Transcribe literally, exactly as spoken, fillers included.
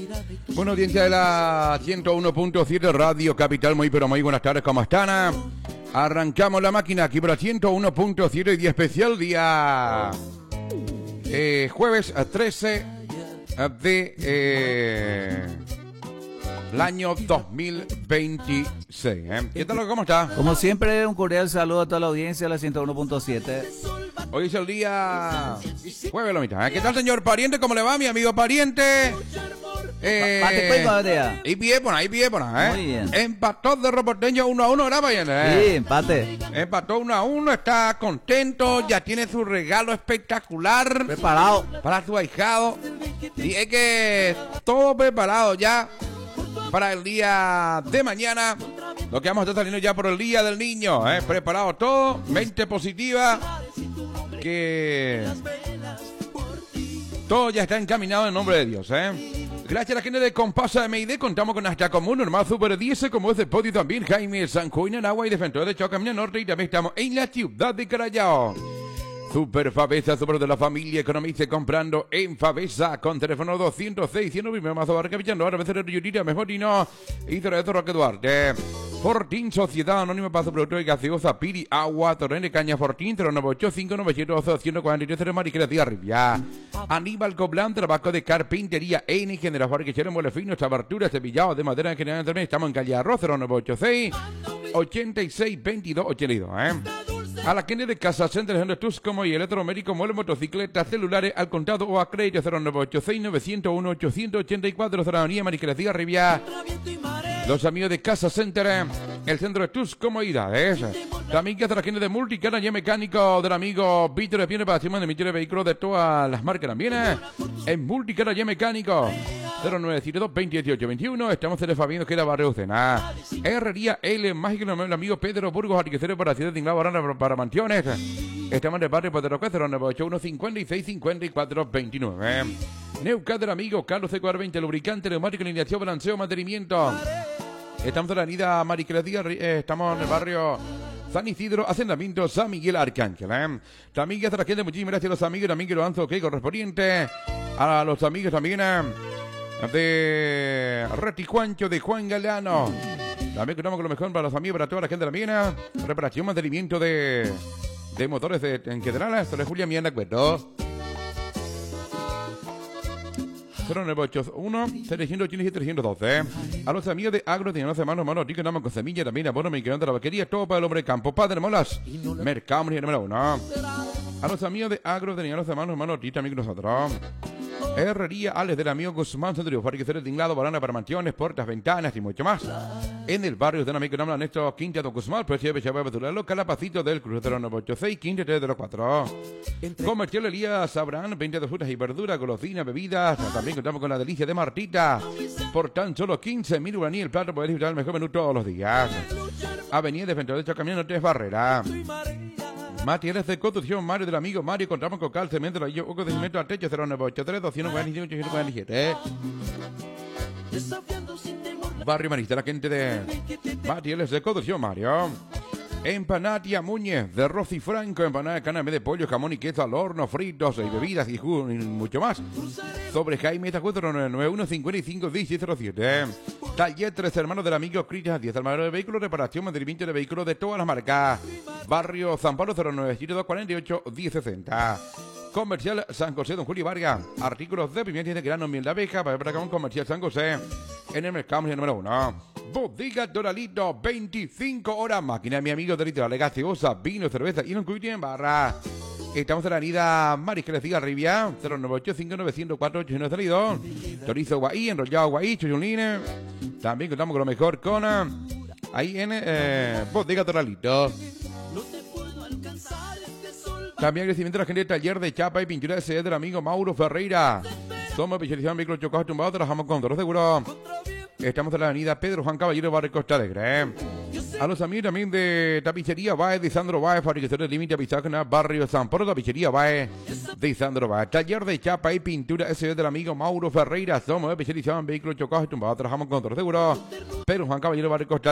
Bueno, audiencia de la ciento uno punto siete Radio Capital, muy pero muy buenas tardes, ¿cómo están? Arrancamos la máquina aquí por la ciento uno punto siete y día especial, día eh, jueves trece de eh, el año dos mil veintiséis. ¿eh? ¿Qué tal? ¿Cómo está? Como siempre, un cordial saludo a toda la audiencia de la ciento uno punto siete. Hoy es el día jueves la mitad. ¿eh? ¿Qué tal, señor pariente? ¿Cómo le va, mi amigo pariente? Eh, Pate cuenco, Adrián. Y pie por ahí, pie por ahí, ¿eh? Muy bien. Empató de Reporteño uno a uno, ¿verdad, pariente? ¿eh? Sí, empate. Empató uno a uno, está contento, ya tiene su regalo espectacular Preparado. para su ahijado. Y es que todo preparado ya para el día de mañana. Lo que vamos a estar saliendo ya por el día del niño, ¿eh? Preparado todo, mente positiva, que todo ya está encaminado en nombre de Dios, ¿eh? Gracias a la gente de Compasa M I D, contamos con hasta común normal Super diez, como es de podio también Jaime Sanjuina en agua y defensor de Chocamina Norte, y también estamos en la ciudad de Carallao. Super Favesa, super de la familia, economice comprando en Favesa, con teléfono doscientos seis, cien, primero mazo barca pillando, ahora veces de Riyurita, mejor y no, y de Roque Duarte. Fortín, Sociedad Anónima para su producto y gaseosa, Piri, Agua, Torrente, Caña, Fortín, cero nueve ocho cinco nueve siete uno uno cuatro tres, Mariquera, Tía Rivia. Aníbal Coblán, trabajo de carpintería, N, General Fabricación, Mueble Fino, Abertura, Cepillado de Madera en General, también estamos en Calle Arroz, cero nueve ocho seis, ochenta y seis, veintidós, ochenta y dos, ¿eh? A la gente de Casa Center, donde tus como y electromédico, muebles, motocicletas, celulares, al contado o a crédito, cero nueve ocho seis, nueve cero uno, ocho ocho cuatro, Zaragonía, Mariquera, Tía Rivia. Los amigos de Casa Center, el centro de tus comodidades. También que hace la gente de Multicara y mecánico del amigo Víctor Espione para hacer emitir de vehículos de todas las marcas también. ¿eh? En Multicara y mecánico. cero nueve siete dos, veinte dieciocho veintiuno. Estamos en el Fabiano que era Barrio Ucena. Herrería L, mágico el amigo Pedro Burgos, arquitecto para ciudad de Inglada Barana para mansiones. Estamos en el barrio Poderoque, cero nueve ocho uno, cincuenta y seis, cincuenta y cuatro, veintinueve. Neucat del amigo Carlos C cuarenta veinte, lubricante, neumático, alineación, balanceo, mantenimiento. Estamos en la avenida Maricrecia, eh, estamos en el barrio San Isidro, asentamiento San Miguel Arcángel. ¿eh? También ya está la gente, muchísimas gracias a los amigos también que lo han que correspondiente a los amigos también eh, de Retijuancho, de Juan Galeano. También contamos con lo mejor para los amigos, para toda la gente de la mina. Reparación, mantenimiento de, de motores de, en general. Esto es Julia Mian, de acuerdo. cero nueve ocho uno, setecientos ochenta y siete, trescientos doce. A los amigos de Agro, tenían los hermanos, hermanos, que andamos con semilla, también abono, me quedan de la vaquería, todo para el hombre de campo, Padre Molas, Mercado número uno. A los amigos de Agro, tenían los hermanos, hermanos, también con nosotros. Herrería Alex del amigo Guzmán Centro, fabricaciones de tinglado, barana para mansiones, puertas, ventanas y mucho más. En el barrio de un amigo que nombra Néstor Quinta Don Guzmán, precio de Chávez Betular, local Capacito del Cruz cero nueve ocho seis, quince tres cero cuatro. Comercial Elías Abraham, veinte de frutas y verduras, golosinas, bebidas. También contamos con la delicia de Martita. Por tan solo quince mil uraní el plato, podés disfrutar el mejor menú todos los días. Avenida de Frente de Camino Tres Barrera. Materiales de construcción Mario del amigo Mario, contamos con cal, cemento, ladrillo, oco de cemento al techo, cero nueve ocho tres, doscientos cuarenta y cinco, ochocientos cuarenta y siete. Barrio Marista, la gente de Materiales de construcción Mario. Empanadia Muñez de Rosy Franco, empanada de carne de pollo, jamón y queso al horno, fritos y bebidas y jugo y mucho más. Sobre Jaime cuatro nueve nueve uno, cincuenta y cinco, diecisiete cero siete. Taller Tres Hermanos del amigo Cristian, diez hermanos de vehículos, reparación, mantenimiento de vehículos de todas las marcas. Barrio San Pablo, cero nueve siete dos, cuarenta y ocho, diez sesenta. Comercial San José, Don Julio Vargas. Artículos de pimienta y de grano, miel de abeja, para ver acá un comercial San José. En el mercado número uno. Bodega Doralito, veinticinco horas. Máquina de mi amigo Doralito, la gaseosa, vino, cerveza y un cuite en barra. Estamos en la avenida Mariscal de Rivia, cero nueve ocho cinco, nueve cero cuatro, ocho uno salido. Chorizo Guaí, enrollado Guaí, chuchuline. También contamos con lo mejor con ahí en eh, Bodega Doralito. También agradecimiento a la gente del taller de chapa y pintura de C D del amigo Mauro Ferreira. Somos especializados en vehículos chocados tumbados, trabajamos con todo seguro. Estamos en la avenida Pedro Juan Caballero, barrio Costa Alegre. A los amigos también de Tapicería Baez, de Sandro Baez, fabricación de límite Apizácana, barrio San Pablo, Tapicería Baez, de Sandro Baez. Taller de chapa y pintura S D del amigo Mauro Ferreira. Somos especializados en vehículos chocados tumbados, trabajamos con todo seguro. Pedro Juan Caballero, barrio Costa